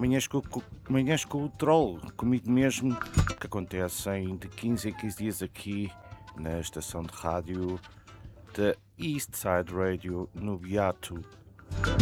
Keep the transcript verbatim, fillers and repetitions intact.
Manhãs com, co- manhãs com o Troll, comigo mesmo, que acontecem de quinze em quinze dias aqui na estação de rádio da East Side Radio no Beato.